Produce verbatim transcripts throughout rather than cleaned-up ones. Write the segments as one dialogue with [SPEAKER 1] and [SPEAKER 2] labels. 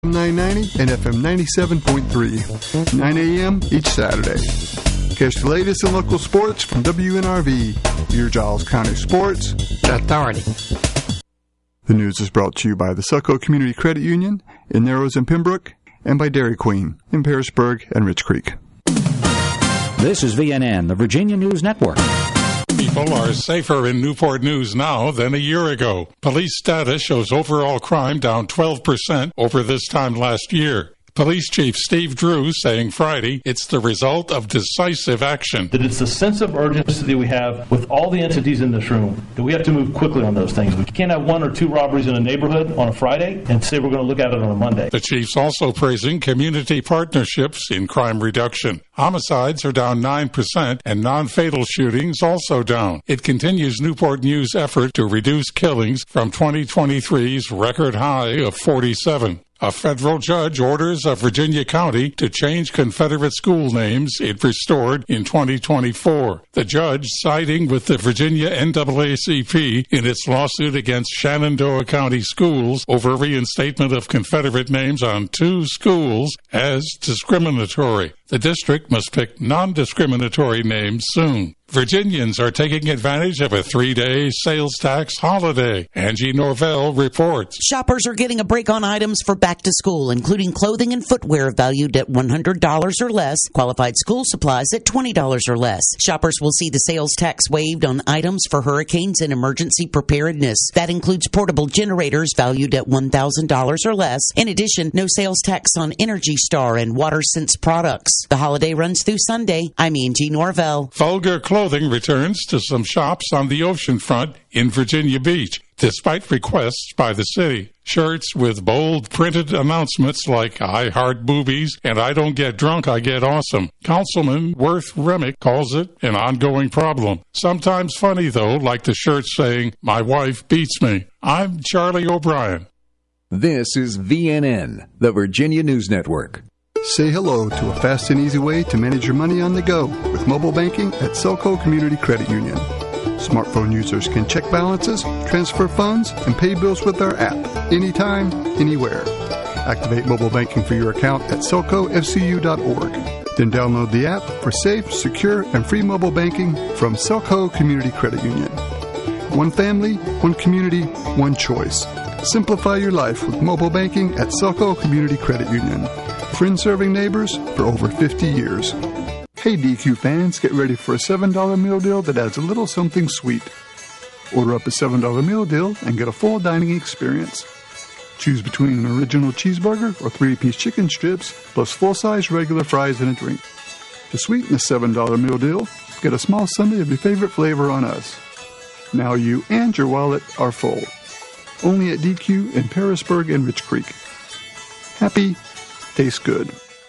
[SPEAKER 1] nine ninety and F M ninety-seven point three, nine a.m. each Saturday. Catch the latest in local sports from W N R V, your Giles County Sports Authority. The news is brought to you by the Selco Community Credit Union in Narrows and Pembroke, and by Dairy Queen in Pearisburg and Rich Creek.
[SPEAKER 2] This is V N N, the Virginia News Network.
[SPEAKER 3] People are safer in Newport News now than a year ago. Police data shows overall crime down twelve percent over this time last year. Police Chief Steve Drew saying Friday it's the result of decisive action.
[SPEAKER 4] That it's the sense of urgency that we have with all the entities in this room, that we have to move quickly on those things. We can't have one or two robberies in a neighborhood on a Friday and say we're going to look at it on a Monday.
[SPEAKER 3] The chief's also praising community partnerships in crime reduction. Homicides are down nine percent and non-fatal shootings also down. It continues Newport News' effort to reduce killings from twenty twenty-three's record high of forty-seven. A federal judge orders a Virginia county to change Confederate school names it restored in twenty twenty-four. The judge, siding with the Virginia N double A C P in its lawsuit against Shenandoah County schools over reinstatement of Confederate names on two schools as discriminatory. The district must pick non-discriminatory names soon. Virginians are taking advantage of a three-day sales tax holiday. Angie Norvell reports.
[SPEAKER 5] Shoppers are getting a break on items for back to school, including clothing and footwear valued at one hundred dollars or less, qualified school supplies at twenty dollars or less. Shoppers will see the sales tax waived on items for hurricanes and emergency preparedness. That includes portable generators valued at one thousand dollars or less. In addition, no sales tax on Energy Star and WaterSense products. The holiday runs through Sunday. I'm Angie Norvell.
[SPEAKER 3] Vulgar clothing returns to some shops on the ocean front in Virginia Beach, despite requests by the city. Shirts with bold printed announcements like I heart boobies and I don't get drunk, I get awesome. Councilman Worth Remick calls it an ongoing problem. Sometimes funny, though, like the shirt saying, my wife beats me. I'm Charlie O'Brien.
[SPEAKER 6] This is V N N, the Virginia News Network.
[SPEAKER 1] Say hello to a fast and easy way to manage your money on the go with mobile banking at Selco Community Credit Union. Smartphone users can check balances, transfer funds, and pay bills with our app anytime, anywhere. Activate mobile banking for your account at selco f c u dot org. Then download the app for safe, secure, and free mobile banking from Selco Community Credit Union. One family, one community, one choice. Simplify your life with mobile banking at Selco Community Credit Union. Friend-serving neighbors for over fifty years. Hey D Q fans, get ready for a seven dollar meal deal that adds a little something sweet. Order up a seven dollar meal deal and get a full dining experience. Choose between an original cheeseburger or three-piece chicken strips, plus full-size regular fries and a drink. To sweeten the seven dollar meal deal, get a small sundae of your favorite flavor on us. Now you and your wallet are full. Only at D Q in Pearisburg and Rich Creek. Happy, tastes good.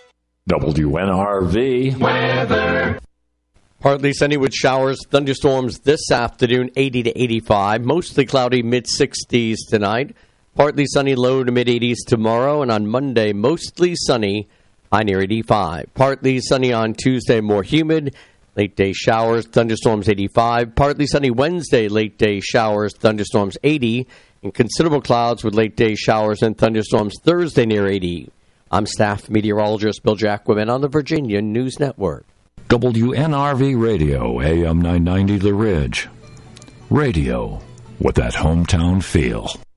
[SPEAKER 7] W N R V weather.
[SPEAKER 8] Partly sunny with showers, thunderstorms this afternoon, eighty to eighty-five. Mostly cloudy, mid-sixties tonight. Partly sunny, low to mid-eighties tomorrow. And on Monday, mostly sunny, high near eighty-five. Partly sunny on Tuesday, more humid. Late day showers, thunderstorms eighty-five. Partly sunny Wednesday, late day showers, thunderstorms eighty. And considerable clouds with late day showers and thunderstorms Thursday near eighty. I'm staff meteorologist Bill Jacquemin on the Virginia News Network.
[SPEAKER 2] W N R V Radio, A M nine ninety The Ridge. Radio with that hometown feel.